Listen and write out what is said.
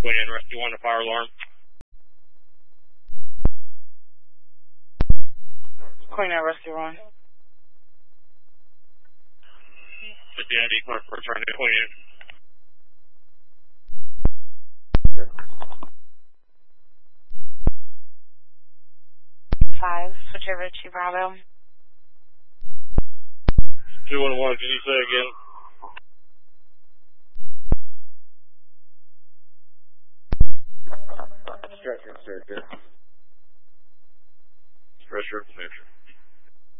Queen Anne, Rescue 1 to fire alarm. Queen Anne, Rescue 1. 50 Andy, return to Queen Anne. Sure. 5, switch over to Bravo. 211, can you say again? Stretcher, sir. Stretcher.